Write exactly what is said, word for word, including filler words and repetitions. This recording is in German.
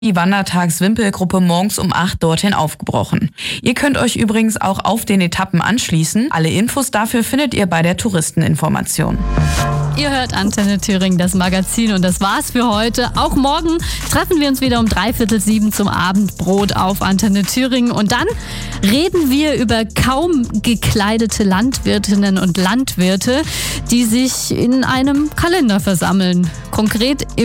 die Wandertags-Wimpelgruppe morgens um acht dorthin aufgebrochen. Ihr könnt euch übrigens auch auf den Etappen anschließen. Alle Infos dafür findet ihr bei der Touristeninformation. Ihr hört Antenne Thüringen, das Magazin, und das war's für heute. Auch morgen treffen wir uns wieder um dreiviertel sieben zum Abendbrot auf Antenne Thüringen. Und dann reden wir über kaum gekleidete Landwirtinnen und Landwirte, die sich in einem Kalender versammeln. Konkret